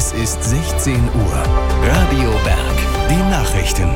Es ist 16 Uhr. Radio Berg. Die Nachrichten.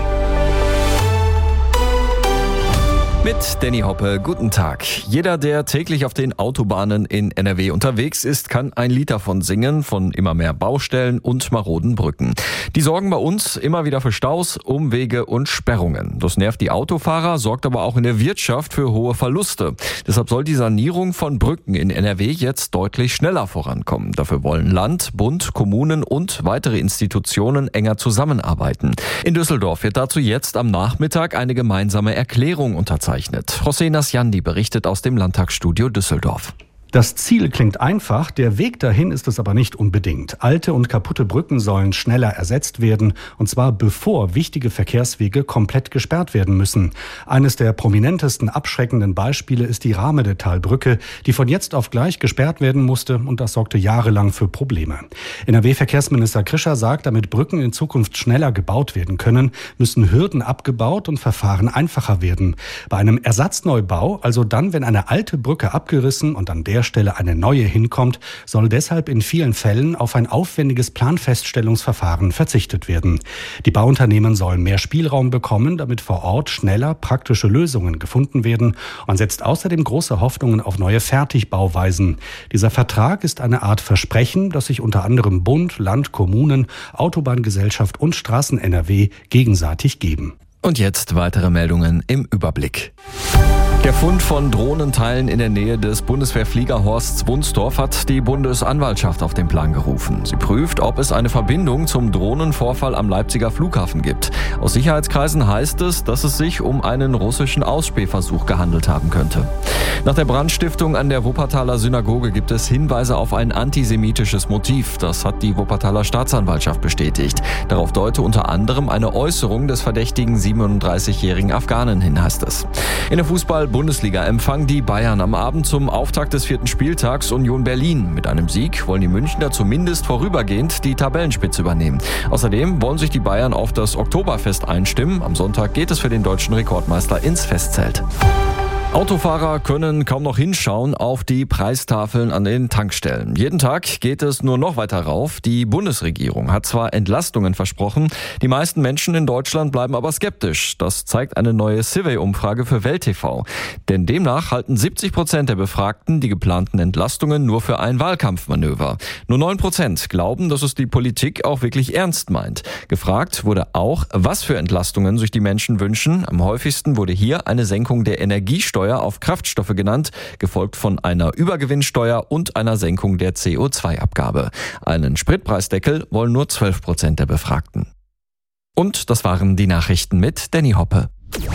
Mit Danny Hoppe, guten Tag. Jeder, der täglich auf den Autobahnen in NRW unterwegs ist, kann ein Lied davon singen, von immer mehr Baustellen und maroden Brücken. Die sorgen bei uns immer wieder für Staus, Umwege und Sperrungen. Das nervt die Autofahrer, sorgt aber auch in der Wirtschaft für hohe Verluste. Deshalb soll die Sanierung von Brücken in NRW jetzt deutlich schneller vorankommen. Dafür wollen Land, Bund, Kommunen und weitere Institutionen enger zusammenarbeiten. In Düsseldorf wird dazu jetzt am Nachmittag eine gemeinsame Erklärung unterzeichnet. José Nasjandi berichtet aus dem Landtagsstudio Düsseldorf. Das Ziel klingt einfach, der Weg dahin ist es aber nicht unbedingt. Alte und kaputte Brücken sollen schneller ersetzt werden, und zwar bevor wichtige Verkehrswege komplett gesperrt werden müssen. Eines der prominentesten abschreckenden Beispiele ist die Rahmedetalbrücke, die von jetzt auf gleich gesperrt werden musste, und das sorgte jahrelang für Probleme. NRW-Verkehrsminister Krischer sagt, damit Brücken in Zukunft schneller gebaut werden können, müssen Hürden abgebaut und Verfahren einfacher werden. Bei einem Ersatzneubau, also dann, wenn eine alte Brücke abgerissen und an der Stelle eine neue hinkommt, soll deshalb in vielen Fällen auf ein aufwendiges Planfeststellungsverfahren verzichtet werden. Die Bauunternehmen sollen mehr Spielraum bekommen, damit vor Ort schneller praktische Lösungen gefunden werden. Man setzt außerdem große Hoffnungen auf neue Fertigbauweisen. Dieser Vertrag ist eine Art Versprechen, das sich unter anderem Bund, Land, Kommunen, Autobahngesellschaft und Straßen NRW gegenseitig geben. Und jetzt weitere Meldungen im Überblick. Der Fund von Drohnenteilen in der Nähe des Bundeswehrfliegerhorsts Wunstorf hat die Bundesanwaltschaft auf den Plan gerufen. Sie prüft, ob es eine Verbindung zum Drohnenvorfall am Leipziger Flughafen gibt. Aus Sicherheitskreisen heißt es, dass es sich um einen russischen Ausspähversuch gehandelt haben könnte. Nach der Brandstiftung an der Wuppertaler Synagoge gibt es Hinweise auf ein antisemitisches Motiv. Das hat die Wuppertaler Staatsanwaltschaft bestätigt. Darauf deute unter anderem eine Äußerung des verdächtigen 37-jährigen Afghanen hin, heißt es. In der Fußball-Bundesliga empfangen die Bayern am Abend zum Auftakt des 4. Spieltags Union Berlin. Mit einem Sieg wollen die Münchner zumindest vorübergehend die Tabellenspitze übernehmen. Außerdem wollen sich die Bayern auf das Oktoberfest einstimmen. Am Sonntag geht es für den deutschen Rekordmeister ins Festzelt. Autofahrer können kaum noch hinschauen auf die Preistafeln an den Tankstellen. Jeden Tag geht es nur noch weiter rauf. Die Bundesregierung hat zwar Entlastungen versprochen, die meisten Menschen in Deutschland bleiben aber skeptisch. Das zeigt eine neue Survey-Umfrage für Welt TV. Denn demnach halten 70% der Befragten die geplanten Entlastungen nur für ein Wahlkampfmanöver. Nur 9% glauben, dass es die Politik auch wirklich ernst meint. Gefragt wurde auch, was für Entlastungen sich die Menschen wünschen. Am häufigsten wurde hier eine Senkung der Energiesteuer auf Kraftstoffe genannt, gefolgt von einer Übergewinnsteuer und einer Senkung der CO2-Abgabe. Einen Spritpreisdeckel wollen nur 12% der Befragten. Und das waren die Nachrichten mit Danny Hoppe.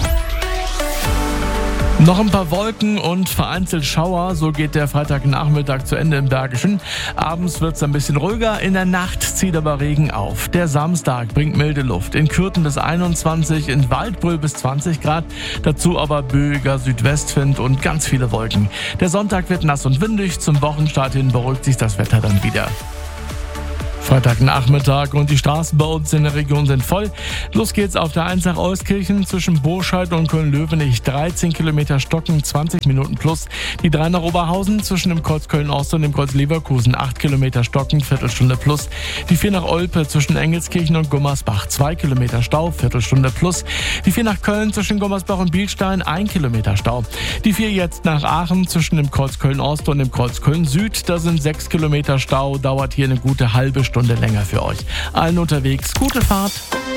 Noch ein paar Wolken und vereinzelt Schauer, so geht der Freitagnachmittag zu Ende im Bergischen. Abends wird's ein bisschen ruhiger, in der Nacht zieht aber Regen auf. Der Samstag bringt milde Luft, in Kürten bis 21, in Waldbröl bis 20 Grad, dazu aber böiger Südwestwind und ganz viele Wolken. Der Sonntag wird nass und windig, zum Wochenstart hin beruhigt sich das Wetter dann wieder. Freitagnachmittag und die Straßen bei uns in der Region sind voll. Los geht's auf der 1 nach Euskirchen zwischen Burscheid und Köln-Löwenich. 13 Kilometer Stocken, 20 Minuten plus. Die 3 nach Oberhausen zwischen dem Kreuz Köln-Ost und dem Kreuz Leverkusen. 8 Kilometer Stocken, Viertelstunde plus. Die 4 nach Olpe zwischen Engelskirchen und Gummersbach. 2 Kilometer Stau, Viertelstunde plus. Die 4 nach Köln zwischen Gummersbach und Bielstein. 1 Kilometer Stau. Die 4 jetzt nach Aachen zwischen dem Kreuz Köln-Ost und dem Kreuz Köln-Süd. Da sind 6 Kilometer Stau. Dauert hier eine gute halbe Stunde länger für euch. Allen unterwegs, gute Fahrt.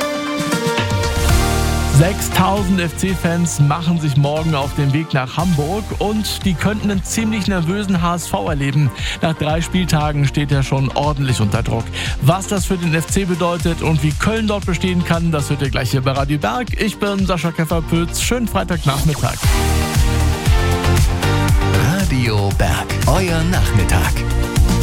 6000 FC-Fans machen sich morgen auf den Weg nach Hamburg und die könnten einen ziemlich nervösen HSV erleben. Nach 3 Spieltagen steht er schon ordentlich unter Druck. Was das für den FC bedeutet und wie Köln dort bestehen kann, das hört ihr gleich hier bei Radio Berg. Ich bin Sascha Keffer-Pütz. Schönen Freitagnachmittag. Radio Berg, euer Nachmittag.